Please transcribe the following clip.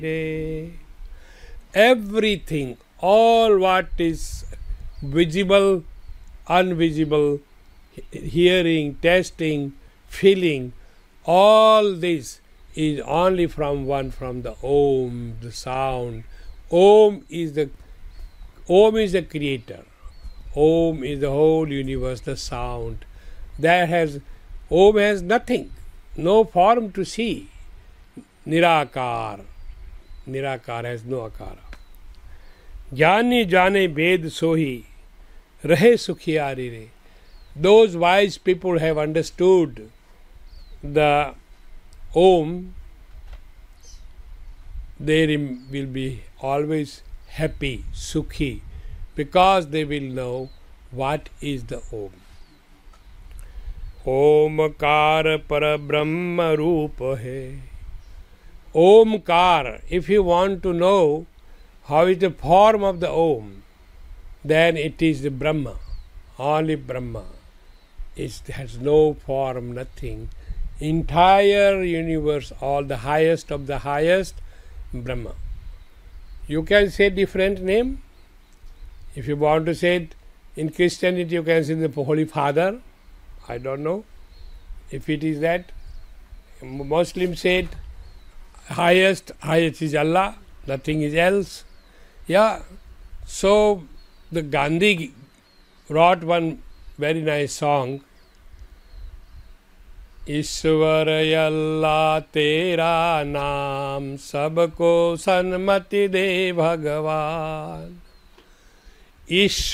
Everything, all what is visible, invisible, hearing, tasting, feeling, all this is only from the Om, the sound. Om is the creator. Om is the whole universe, the sound. Om has nothing, no form to see. Nirakar. Nirakar has no akara. Jani jane ved sohi, rahe sukhiari re. Those wise people have understood the Om, they will be always happy, sukhi, because they will know what is the Om. Omkar Parabrahma Rupa hai. Omkar, if you want to know how is the form of the Om, then it is the Brahma, only Brahma. It has no form, nothing. Entire universe, all the highest of the highest, Brahma. You can say different name. If you want to say it in Christianity, you can say the Holy Father. I don't know if it is that. Muslims said highest is Allah, nothing is else. Yeah. So the Gandhi wrote one very nice song. ईश्वर अल्लाह तेरा नाम सबको सन्मति दे भगवान. ईश्वर